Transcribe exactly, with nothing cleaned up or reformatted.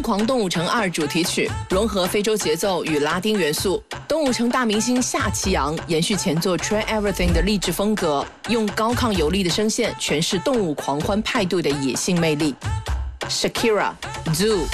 狂动物城二》主题曲，融合非洲节奏与拉丁元素。动物城大明星夏奇阳延续前作《Try Everything》的励志风格，用高亢有力的声线诠释动物狂欢派对的野性魅力。Shakira，Zoo。